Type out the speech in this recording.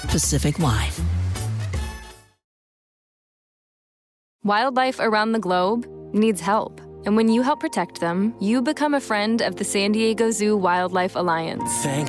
Pacific Wine. Wildlife around the globe needs help. And when you help protect them, you become a friend of the San Diego Zoo Wildlife Alliance. Thank